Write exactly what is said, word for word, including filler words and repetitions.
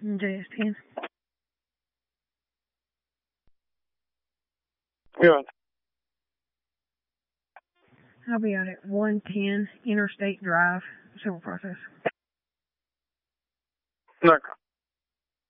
J S ten. Good. I'll be out at one ten Interstate Drive, Civil Process. D'accord.